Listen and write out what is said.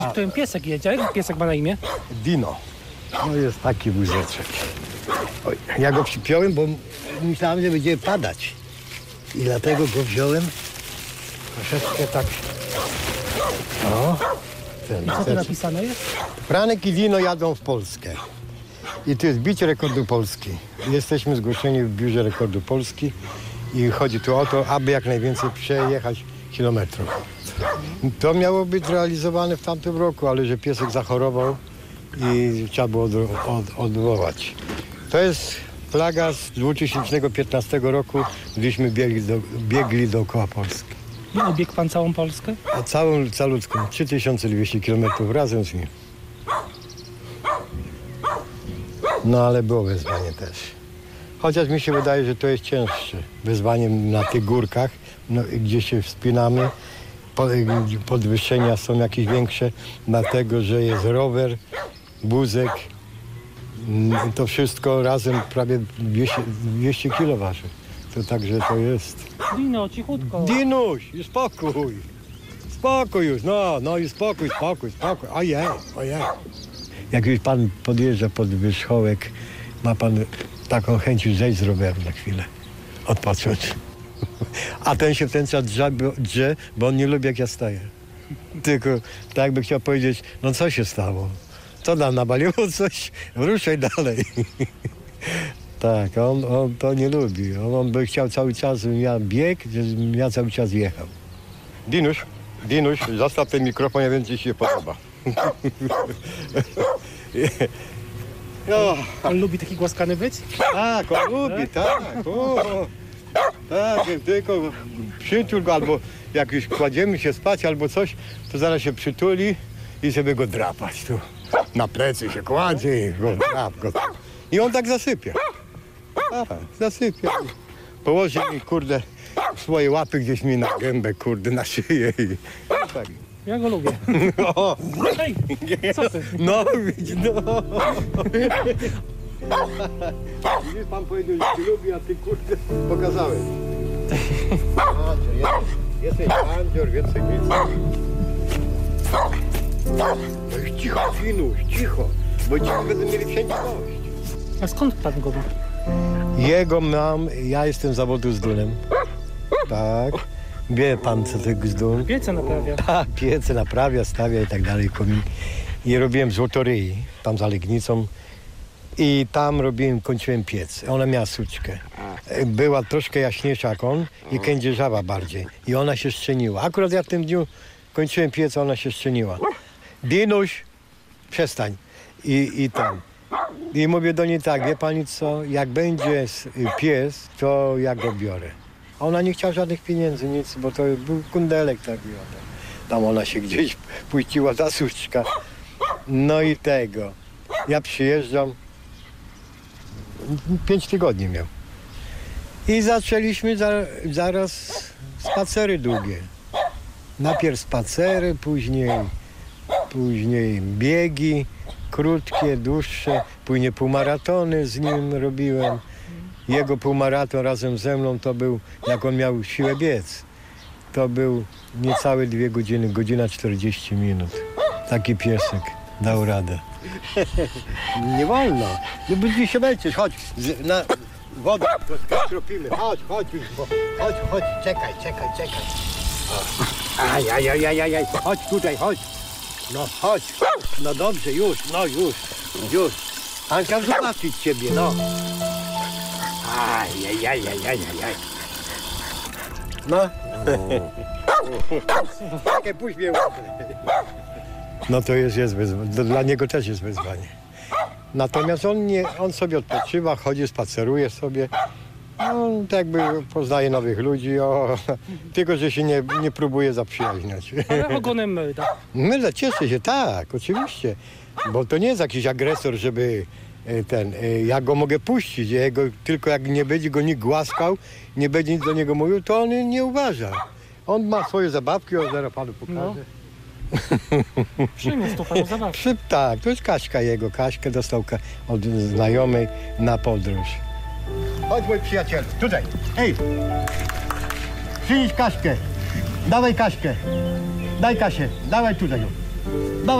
Ten piesek jedzie. Jak piesek ma na imię? Dino. No jest taki wózeczek. Oj, ja go przypiąłem, bo myślałem, że będzie padać. I dlatego go wziąłem. Troszeczkę tak. O. Co tu napisane jest? Franek i Dino jadą w Polskę. I to jest bicie rekordu Polski. Jesteśmy zgłoszeni w Biurze Rekordu Polski i chodzi tu o to, aby jak najwięcej przejechać kilometrów. To miało być realizowane w tamtym roku, ale że piesek zachorował i trzeba było odwołać. To jest flaga z 2015 roku, gdyśmy biegli dookoła Polski. No, obiegł pan całą Polskę? A calutką, 3200 km razem z nim. No ale było wyzwanie też. Chociaż mi się wydaje, że to jest cięższe. Wyzwanie na tych górkach, no, gdzie się wspinamy. Podwyższenia są jakieś większe, dlatego że jest rower, wózek. To wszystko razem prawie 200 kg waży. To także to jest. Dino, cichutko. Dinuś, już spokój. Spokój już, no już spokój. Ojej. Jak już pan podjeżdża pod wierzchołek, ma pan taką chęć zejść z roweru na chwilę, odpocząć. A ten się w ten czas drze, bo on nie lubi, jak ja staję. Tylko tak jakby chciał powiedzieć, no co się stało? Co nam nabaliło coś? Ruszaj dalej. Tak, on to nie lubi. On by chciał cały czas, żebym ja biegł, żebym ja cały czas jechał. Dinuś, zostaw ten mikrofon, ja wiem, ci się podoba. On lubi taki głaskany być? Tak, on lubi, tak. Tak, tylko przytul go, albo jak już kładziemy się spać albo coś, to zaraz się przytuli i żeby go drapać tu. Na plecy się kładzie i go drap. I on tak zasypia. Zasypia. Położy mi, kurde, swoje łapy gdzieś mi na gębę, kurde, na szyję i tak. Ja go lubię. No. Hej, co ty? No, widz, no. Widzisz, pan powiedział, że cię lubi, a ty, kurde, pokazałeś. Jesteś bandzior, więcej nic. No już cicho, Finuś, cicho, bo ci będą mieli wszędzie gość. A skąd pan go ma? Jego mam, ja jestem z zawodu zdolnym. Tak. Wie pan, co to zdól? Piece naprawia. Tak, piece naprawia, stawia i tak dalej, komin. I robiłem złotoryi, tam za Legnicą. I tam kończyłem piec. Ona miała suczkę. Była troszkę jaśniejsza jak on i kędzierzawa bardziej. I ona się szczeniła. Akurat ja w tym dniu kończyłem piec, ona się szczeniła. Dinuś, przestań. I tam. I mówię do niej tak, wie pani co, jak będzie pies, to ja go biorę. Ona nie chciała żadnych pieniędzy, nic, bo to był kundelek taki. Tam ona się gdzieś puściła, ta suczka. No i tego. Ja przyjeżdżam, 5 tygodni miał. I zaczęliśmy zaraz spacery długie. Najpierw spacery, później biegi, krótkie, dłuższe, później półmaratony z nim robiłem. Jego półmaraton razem ze mną to był, jak on miał siłę biec, to był niecałe 2 godziny, godzina 40 minut. Taki piesek dał radę. Nie wolno. No budzi się męczysz, chodź. Na wodę skropimy. Chodź, czekaj. Aj. Chodź tutaj, chodź. No chodź. No dobrze, już. Anka zobaczyć ciebie, no. Aj. No. Czekaj, puść mnie. No to jest wyzwanie. Dla niego też jest wyzwanie. Natomiast on sobie odpoczywa, chodzi, spaceruje sobie. No, tak jakby poznaje nowych ludzi, tylko że się nie próbuje zaprzyjaźniać. Ale ogonem mylda. Mylda, cieszę się, tak, oczywiście. Bo to nie jest jakiś agresor, żeby ja go mogę puścić. Tylko jak nie będzie go nikt głaskał, nie będzie nic do niego mówił, to on nie uważa. On ma swoje zabawki, zaraz panu pokażę. No. Przyniósł tu panu zabawkę. Tak, to jest Kaśka jego. Kaśkę dostał od znajomej na podróż. Chodź mój przyjaciel, tutaj. Ej, przynieś Kaśkę. Dawaj Kaśkę. Daj Kasię, dawaj tutaj. Baba